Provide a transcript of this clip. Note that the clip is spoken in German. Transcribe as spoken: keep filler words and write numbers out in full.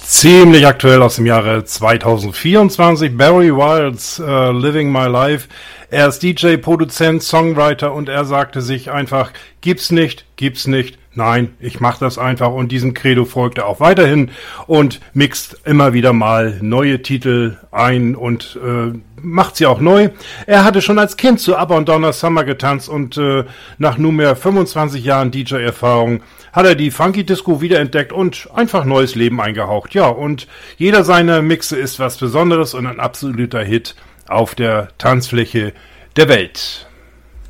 Ziemlich aktuell aus dem Jahre zweitausendvierundzwanzig, Barry Wilds, uh, Living My Life. Er ist D J, Produzent, Songwriter und er sagte sich einfach, gibt's nicht, gibt's nicht, nein, ich mach das einfach, und diesem Credo folgt er auch weiterhin und mixt immer wieder mal neue Titel ein und äh, macht sie auch neu. Er hatte schon als Kind zu ABBA und Donna Summer getanzt und äh, nach nunmehr fünfundzwanzig Jahren D J-Erfahrung hat er die Funky Disco wiederentdeckt und einfach neues Leben eingehaucht. Ja, und jeder seiner Mixe ist was Besonderes und ein absoluter Hit auf der Tanzfläche der Welt.